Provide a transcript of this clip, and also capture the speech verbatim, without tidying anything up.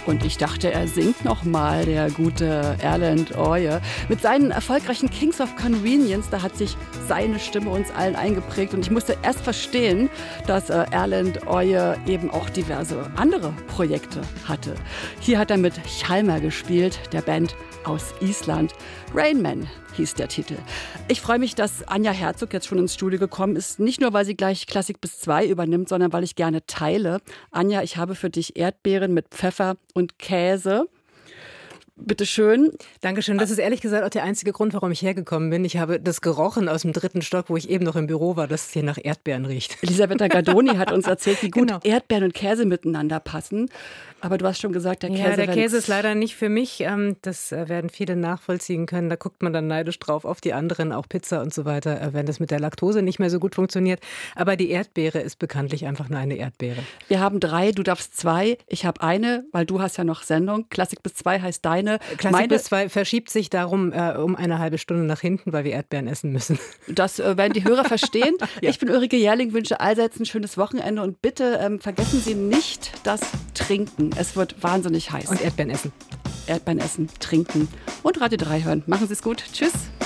Und ich dachte, er singt noch mal, der gute Erlend Øye. Mit seinen erfolgreichen Kings of Convenience, da hat sich seine Stimme uns allen eingeprägt. Und ich musste erst verstehen, dass äh, Erlend Øye eben auch diverse andere Projekte hatte. Hier hat er mit Hjalmar gespielt, der Band aus Island. Rain Man hieß der Titel. Ich freue mich, dass Anja Herzog jetzt schon ins Studio gekommen ist. Nicht nur, weil sie gleich Klassik bis zwei übernimmt, sondern weil ich gerne teile. Anja, ich habe für dich Erdbeeren mit Pfeffer und Käse. Bitte schön. Dankeschön. Das ist ehrlich gesagt auch der einzige Grund, warum ich hergekommen bin. Ich habe das gerochen aus dem dritten Stock, wo ich eben noch im Büro war, dass es hier nach Erdbeeren riecht. Elisabetta Gardoni hat uns erzählt, wie gut genau. Erdbeeren und Käse miteinander passen. Aber du hast schon gesagt, der Käse... Ja, der Käse ist leider nicht für mich. Das werden viele nachvollziehen können. Da guckt man dann neidisch drauf auf die anderen, auch Pizza und so weiter, wenn das mit der Laktose nicht mehr so gut funktioniert. Aber die Erdbeere ist bekanntlich einfach nur eine Erdbeere. Wir haben drei, du darfst zwei. Ich habe eine, weil du hast ja noch Sendung. Klassik bis zwei heißt deine. Klassik Meine, bis zwei verschiebt sich darum äh, um eine halbe Stunde nach hinten, weil wir Erdbeeren essen müssen. Das äh, werden die Hörer verstehen. Ja. Ich bin Ulrike Jährling, wünsche allseits ein schönes Wochenende und bitte ähm, vergessen Sie nicht das Trinken. Es wird wahnsinnig heiß. Und Erdbeeren essen. Erdbeeren essen, trinken und Radio drei hören. Machen Sie es gut. Tschüss.